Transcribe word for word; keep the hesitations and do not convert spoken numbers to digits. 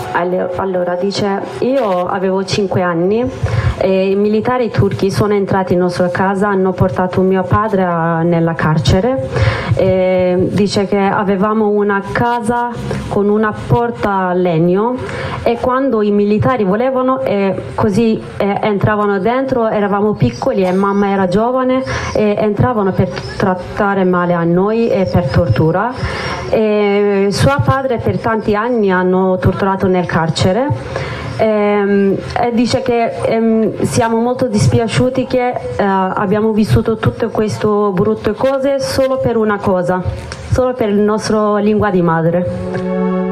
Allora, dice, io avevo cinque anni e i militari turchi sono entrati in nostra casa, hanno portato mio padre a, nella carcere. E dice che avevamo una casa con una porta a legno e quando i militari volevano eh, così eh, entravano dentro, eravamo piccoli e mamma era giovane e entravano per trattare male a noi e per tortura. E suo padre per tanti anni hanno torturato nel carcere. E, e dice che ehm, siamo molto dispiaciuti che eh, abbiamo vissuto tutte queste brutte cose solo per una cosa, solo per la nostra lingua di madre.